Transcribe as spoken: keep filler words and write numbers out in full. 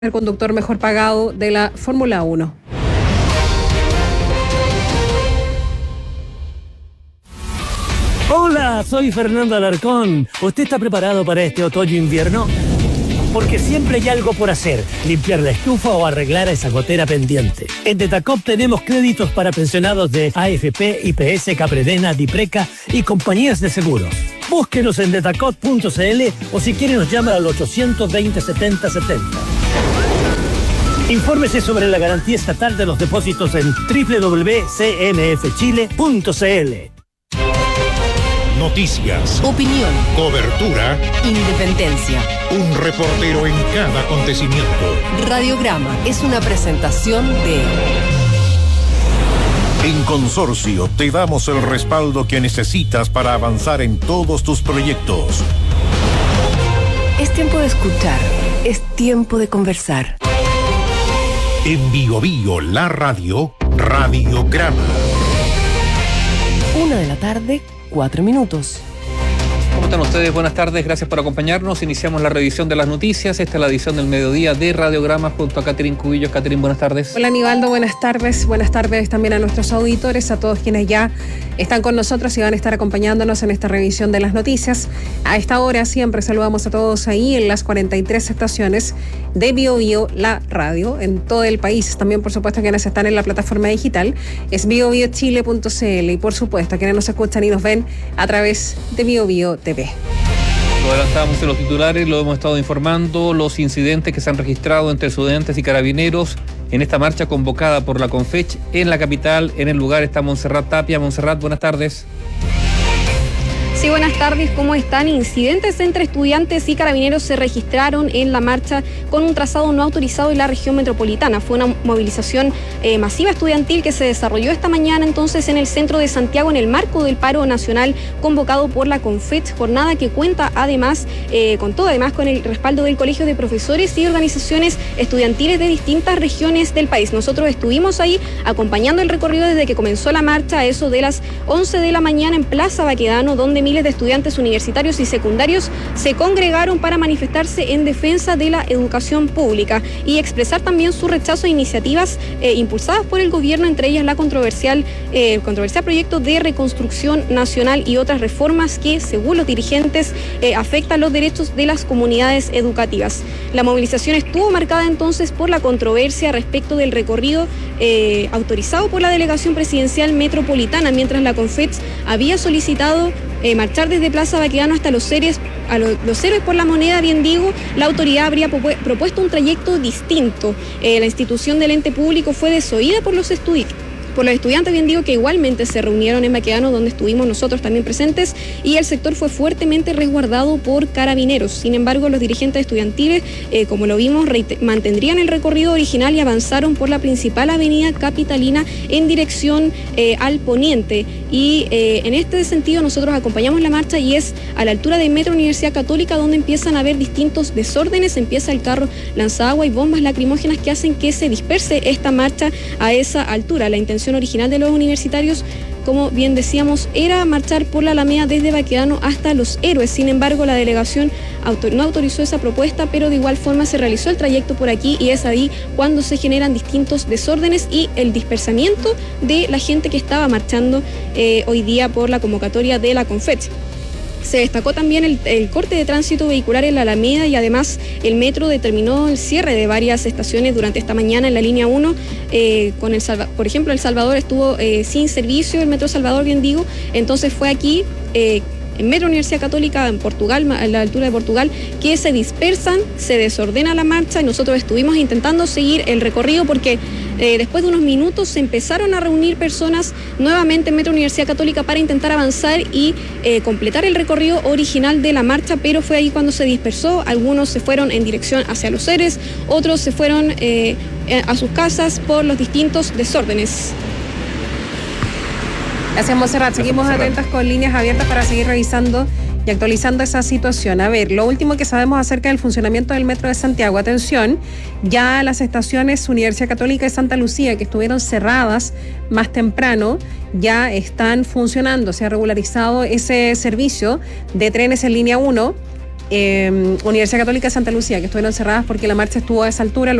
el conductor mejor pagado de la Fórmula uno. Hola, soy Fernando Alarcón. ¿Usted está preparado para este otoño-invierno? Porque siempre hay algo por hacer, limpiar la estufa o arreglar esa gotera pendiente. En Detacop tenemos créditos para pensionados de A F P, I P S, Capredena, Dipreca y compañías de seguros. Búsquenos en detacop punto c l o si quiere nos llama al ochocientos veinte setenta setenta. Infórmese sobre la garantía estatal de los depósitos en doble u doble u doble u punto c m f chile punto c l. Noticias, opinión, cobertura, independencia. Un reportero en cada acontecimiento. Radiograma es una presentación de... En Consorcio te damos el respaldo que necesitas para avanzar en todos tus proyectos. Es tiempo de escuchar, es tiempo de conversar. En Bio Bio, la radio, Radiograma. Una de la tarde, cuatro minutos. ¿Cómo están ustedes? Buenas tardes, gracias por acompañarnos. Iniciamos la revisión de las noticias. Esta es la edición del mediodía de Radiograma junto a Catherine Cubillos. Catherine, buenas tardes. Hola, Aníbaldo, buenas tardes. Buenas tardes también a nuestros auditores, a todos quienes ya están con nosotros y van a estar acompañándonos en esta revisión de las noticias. A esta hora siempre saludamos a todos ahí en las cuarenta y tres estaciones de Bio Bio, la radio, en todo el país. También, por supuesto, quienes están en la plataforma digital es bio bio chile punto c l y, por supuesto, quienes nos escuchan y nos ven a través de Bio Bio T V. Lo adelantábamos en los titulares, lo hemos estado informando, los incidentes que se han registrado entre estudiantes y carabineros en esta marcha convocada por la CONFECH en la capital. En el lugar está Montserrat Tapia. Montserrat, buenas tardes. Sí, buenas tardes, ¿cómo están? Incidentes entre estudiantes y carabineros se registraron en la marcha con un trazado no autorizado en la región metropolitana. Fue una movilización eh, masiva estudiantil que se desarrolló esta mañana entonces en el centro de Santiago en el marco del paro nacional convocado por la CONFECH, jornada que cuenta además, eh, con todo, además con el respaldo del Colegio de Profesores y organizaciones estudiantiles de distintas regiones del país. Nosotros estuvimos ahí acompañando el recorrido desde que comenzó la marcha a eso de las once de la mañana en Plaza Baquedano, donde miles de estudiantes universitarios y secundarios se congregaron para manifestarse en defensa de la educación pública y expresar también su rechazo a iniciativas eh, impulsadas por el gobierno, entre ellas la controversial, eh, controversial proyecto de reconstrucción nacional y otras reformas que, según los dirigentes, eh, afectan los derechos de las comunidades educativas. La movilización estuvo marcada entonces por la controversia respecto del recorrido eh, autorizado por la Delegación Presidencial Metropolitana, mientras la CONFECH había solicitado Eh, marchar desde Plaza Baquedano hasta los héroes, a lo, los héroes por la moneda, bien digo. La autoridad habría propuesto un trayecto distinto. Eh, la institución del ente público fue desoída por los estudiantes. Por los estudiantes, bien digo, que igualmente se reunieron en Baquedano, donde estuvimos nosotros también presentes, y el sector fue fuertemente resguardado por carabineros. Sin embargo, los dirigentes estudiantiles, eh, como lo vimos, mantendrían el recorrido original y avanzaron por la principal avenida capitalina en dirección eh, al poniente. Y eh, en este sentido nosotros acompañamos la marcha y es a la altura de Metro Universidad Católica donde empiezan a haber distintos desórdenes. Empieza el carro lanzagua y bombas lacrimógenas que hacen que se disperse esta marcha a esa altura. La intención original de los universitarios, como bien decíamos, era marchar por la Alameda desde Baquedano hasta Los Héroes. Sin embargo, la delegación autor- no autorizó esa propuesta, pero de igual forma se realizó el trayecto por aquí y es ahí cuando se generan distintos desórdenes y el dispersamiento de la gente que estaba marchando eh, hoy día por la convocatoria de la CONFECH. Se destacó también el, el corte de tránsito vehicular en la Alameda y además el metro determinó el cierre de varias estaciones durante esta mañana en la línea uno. Eh, con el Salva, por ejemplo, El Salvador estuvo eh, sin servicio, el metro Salvador, bien digo, entonces fue aquí eh, en Metro Universidad Católica, en Portugal, a la altura de Portugal, que se dispersan, se desordena la marcha y nosotros estuvimos intentando seguir el recorrido porque eh, después de unos minutos se empezaron a reunir personas nuevamente en Metro Universidad Católica para intentar avanzar y eh, completar el recorrido original de la marcha, pero fue ahí cuando se dispersó. Algunos se fueron en dirección hacia Los Héroes, otros se fueron eh, a sus casas por los distintos desórdenes. Gracias, Montserrat. Seguimos atentas con líneas abiertas para seguir revisando y actualizando esa situación. A ver, lo último que sabemos acerca del funcionamiento del Metro de Santiago. Atención, ya las estaciones Universidad Católica de Santa Lucía, que estuvieron cerradas más temprano, ya están funcionando. Se ha regularizado ese servicio de trenes en línea uno eh, Universidad Católica de Santa Lucía, que estuvieron cerradas porque la marcha estuvo a esa altura.